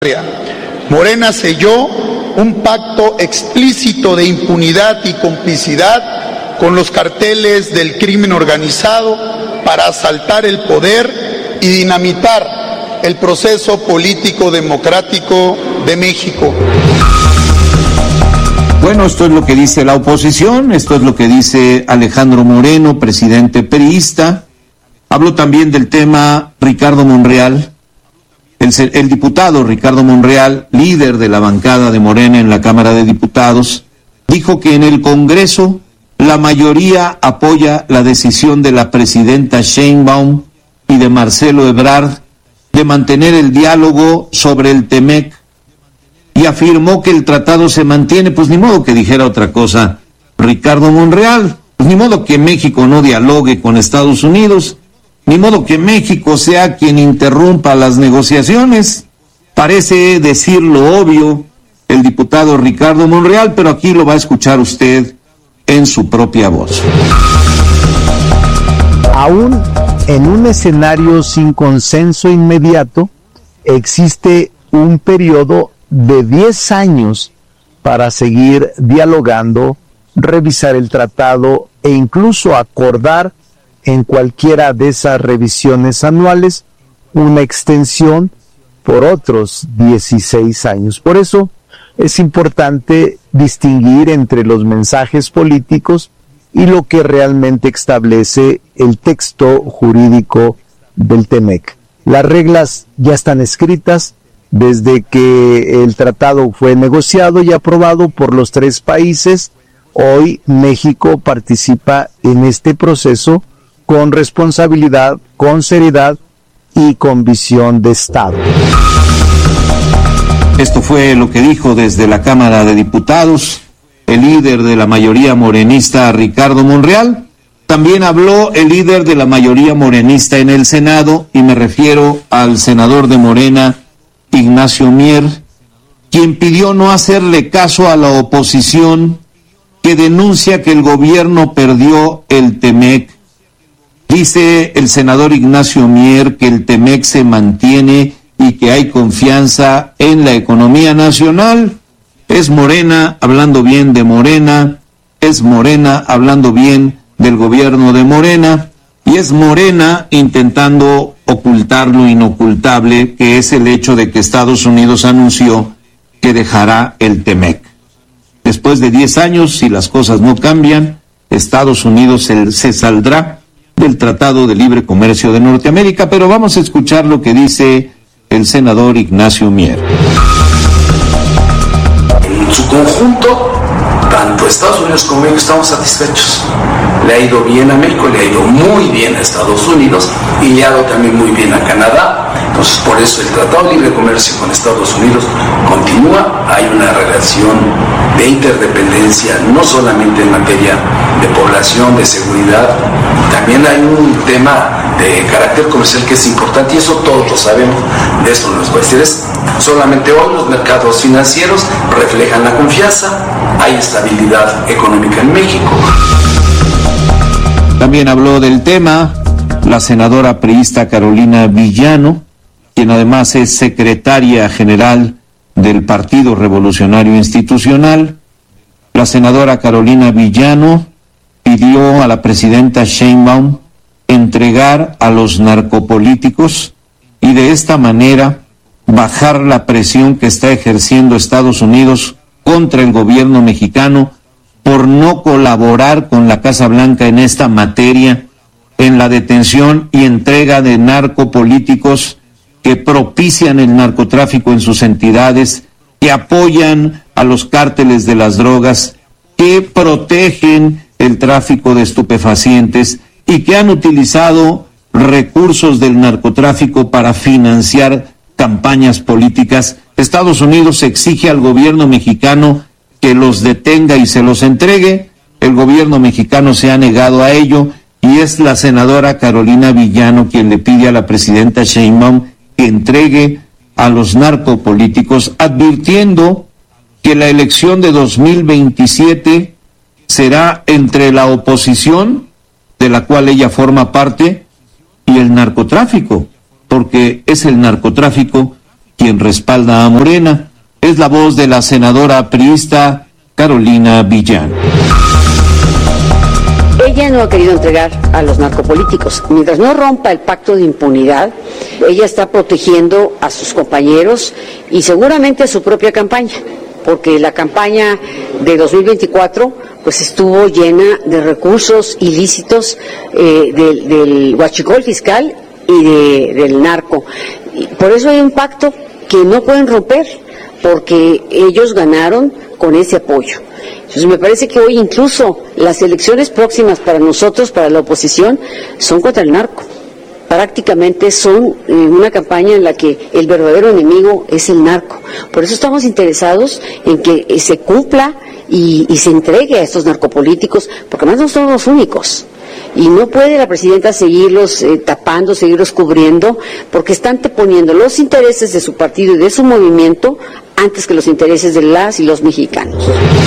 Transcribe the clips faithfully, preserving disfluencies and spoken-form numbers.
Morena selló un pacto explícito de impunidad y complicidad con los carteles del crimen organizado para asaltar el poder y dinamitar el proceso político democrático de México. Bueno, esto es lo que dice la oposición, esto es lo que dice Alejandro Moreno, presidente priista. Habló también del tema Ricardo Monreal. El, el diputado Ricardo Monreal, líder de la bancada de Morena en la Cámara de Diputados, dijo que en el Congreso la mayoría apoya la decisión de la presidenta Sheinbaum y de Marcelo Ebrard de mantener el diálogo sobre el Temec, y afirmó que el tratado se mantiene. Pues ni modo que dijera otra cosa Ricardo Monreal, pues ni modo que México no dialogue con Estados Unidos, ni modo que México sea quien interrumpa las negociaciones. Parece decir lo obvio el diputado Ricardo Monreal, pero aquí lo va a escuchar usted en su propia voz. Aún en un escenario sin consenso inmediato, existe un periodo de diez años para seguir dialogando, revisar el tratado e incluso acordar en cualquiera de esas revisiones anuales una extensión por otros dieciséis años. Por eso es importante distinguir entre los mensajes políticos y lo que realmente establece el texto jurídico del Temec. Las reglas ya están escritas desde que el tratado fue negociado y aprobado por los tres países. Hoy México participa en este proceso con responsabilidad, con seriedad y con visión de Estado. Esto fue lo que dijo desde la Cámara de Diputados el líder de la mayoría morenista, Ricardo Monreal. También habló el líder de la mayoría morenista en el Senado, y me refiero al senador de Morena, Ignacio Mier, quien pidió no hacerle caso a la oposición que denuncia que el gobierno perdió el Temec. Dice el senador Ignacio Mier que el Temec se mantiene y que hay confianza en la economía nacional. Es Morena hablando bien de Morena, es Morena hablando bien del gobierno de Morena, y es Morena intentando ocultar lo inocultable, que es el hecho de que Estados Unidos anunció que dejará el Temec. Después de diez años, si las cosas no cambian, Estados Unidos se, se saldrá del Tratado de Libre Comercio de Norteamérica. Pero vamos a escuchar lo que dice el senador Ignacio Mier. En su conjunto, tanto Estados Unidos como México estamos satisfechos. Le ha ido bien a México, le ha ido muy bien a Estados Unidos y le ha ido también muy bien a Canadá. Entonces, por eso el Tratado de Libre Comercio con Estados Unidos continúa. Hay una relación de interdependencia, no solamente en materia de población, de seguridad, también hay un tema de carácter comercial que es importante, y eso todos lo sabemos. De eso no les voy a decir, es solamente hoy los mercados financieros reflejan la confianza, hay estabilidad económica en México. También habló del tema la senadora priista Carolina Villano, quien además es secretaria general del Partido Revolucionario Institucional. La senadora Carolina Villano pidió a la presidenta Sheinbaum entregar a los narcopolíticos y de esta manera bajar la presión que está ejerciendo Estados Unidos contra el gobierno mexicano por no colaborar con la Casa Blanca en esta materia, en la detención y entrega de narcopolíticos que propician el narcotráfico en sus entidades, que apoyan a los cárteles de las drogas, que protegen el tráfico de estupefacientes y que han utilizado recursos del narcotráfico para financiar campañas políticas. Estados Unidos exige al gobierno mexicano que los detenga y se los entregue. El gobierno mexicano se ha negado a ello, y es la senadora Carolina Villano quien le pide a la presidenta Sheinbaum que entregue a los narcopolíticos, advirtiendo que la elección de dos mil veintisiete será entre la oposición, de la cual ella forma parte, y el narcotráfico, porque es el narcotráfico quien respalda a Morena. Es la voz de la senadora priista Carolina Villano. Ella no ha querido entregar a los narcopolíticos. Mientras no rompa el pacto de impunidad, ella está protegiendo a sus compañeros y seguramente a su propia campaña, porque la campaña de dos mil veinticuatro pues estuvo llena de recursos ilícitos eh, del, del huachicol fiscal y de, del narco. Y por eso hay un pacto que no pueden romper, porque ellos ganaron con ese apoyo. Entonces me parece que hoy incluso las elecciones próximas para nosotros, para la oposición, son contra el narco. Prácticamente son eh, una campaña en la que el verdadero enemigo es el narco. Por eso estamos interesados en que eh, se cumpla y, y se entregue a estos narcopolíticos, porque además no son los únicos. Y no puede la presidenta seguirlos eh, tapando, seguirlos cubriendo, porque están poniendo los intereses de su partido y de su movimiento antes que los intereses de las y los mexicanos.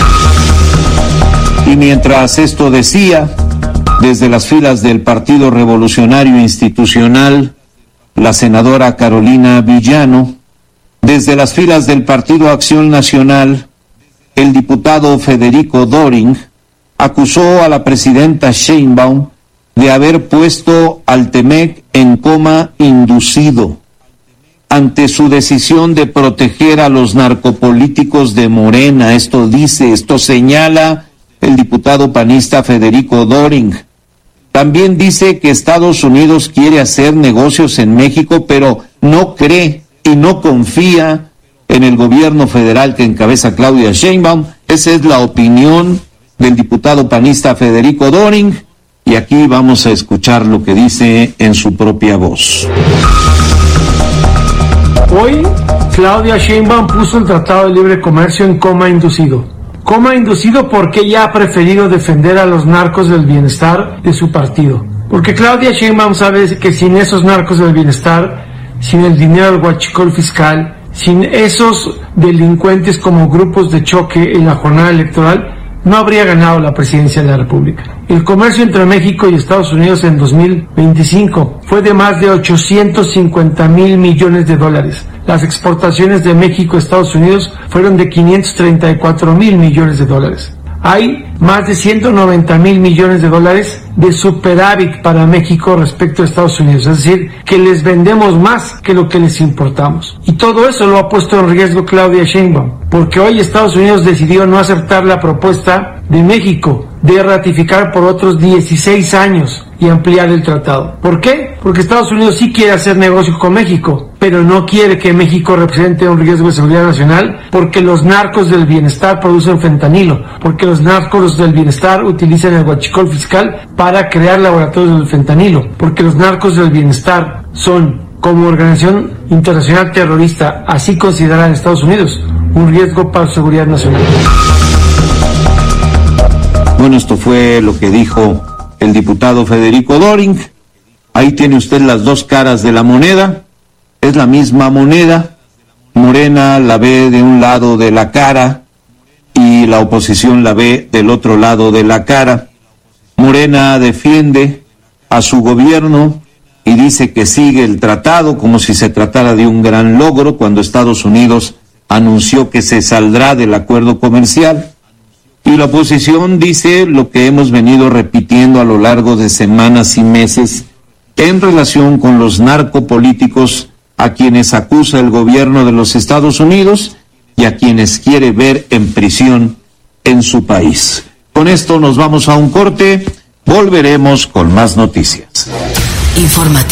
Y mientras esto decía, desde las filas del Partido Revolucionario Institucional, la senadora Carolina Villano, desde las filas del Partido Acción Nacional, el diputado Federico Doring acusó a la presidenta Sheinbaum de haber puesto al Temec en coma inducido ante su decisión de proteger a los narcopolíticos de Morena. Esto dice, esto señala el diputado panista Federico Doring. También dice que Estados Unidos quiere hacer negocios en México, pero no cree y no confía en el gobierno federal que encabeza Claudia Sheinbaum. Esa es la opinión del diputado panista Federico Doring, y aquí vamos a escuchar lo que dice en su propia voz. Hoy, Claudia Sheinbaum puso el Tratado de Libre Comercio en coma inducido. Coma inducido porque ella ha preferido defender a los narcos del bienestar de su partido. Porque Claudia Sheinbaum sabe que sin esos narcos del bienestar, sin el dinero del huachicol fiscal, sin esos delincuentes como grupos de choque en la jornada electoral, no habría ganado la presidencia de la República. El comercio entre México y Estados Unidos en dos mil veinticinco fue de más de ochocientos cincuenta mil millones de dólares. Las exportaciones de México a Estados Unidos fueron de quinientos treinta y cuatro mil millones de dólares. Hay más de ciento noventa mil millones de dólares de superávit para México respecto a Estados Unidos, es decir, que les vendemos más que lo que les importamos. Y todo eso lo ha puesto en riesgo Claudia Sheinbaum, porque hoy Estados Unidos decidió no aceptar la propuesta de México de ratificar por otros dieciséis años y ampliar el tratado. ¿Por qué? Porque Estados Unidos sí quiere hacer negocios con México, pero no quiere que México represente un riesgo de seguridad nacional, porque los narcos del bienestar producen fentanilo, porque los narcos del bienestar utilizan el huachicol fiscal para crear laboratorios del fentanilo, porque los narcos del bienestar son, como organización internacional terrorista, así considerada en Estados Unidos, un riesgo para su seguridad nacional. Bueno, esto fue lo que dijo el diputado Federico Doring. Ahí tiene usted las dos caras de la moneda. Es la misma moneda. Morena la ve de un lado de la cara y la oposición la ve del otro lado de la cara. Morena defiende a su gobierno y dice que sigue el tratado como si se tratara de un gran logro, cuando Estados Unidos anunció que se saldrá del acuerdo comercial. Y la oposición dice lo que hemos venido repitiendo a lo largo de semanas y meses en relación con los narcopolíticos a quienes acusa el gobierno de los Estados Unidos y a quienes quiere ver en prisión en su país. Con esto nos vamos a un corte, volveremos con más noticias. Informativo.